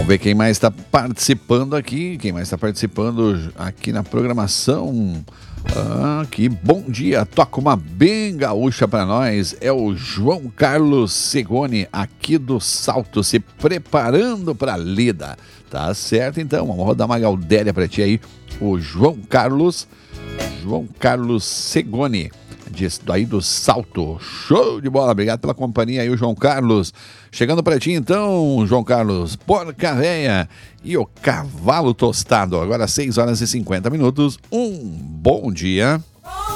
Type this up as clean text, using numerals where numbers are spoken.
ver quem mais está participando aqui. Quem mais está participando aqui na programação. Aqui, bom dia, toca uma bem gaúcha para nós. É o João Carlos Segoni, aqui do Salto, se preparando para a lida. Tá certo, então, vamos rodar uma gaudéria para ti aí. O João Carlos Segoni, aí do Salto. Show de bola, obrigado pela companhia aí, o João Carlos. Chegando para ti então, João Carlos, Porca Véia e o Cavalo Tostado. Agora 6 horas e 50 minutos. Um bom dia.